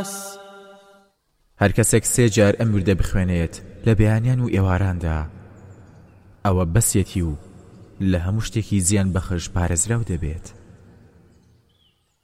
هەر کەسێک 3 جار ئەم وردە بخوێنێت لە بەیانیان و ئێواراندا ئەوە بەسێتی و لە هەموو شتێکی زیان بەخش پارێزراو دەبێت.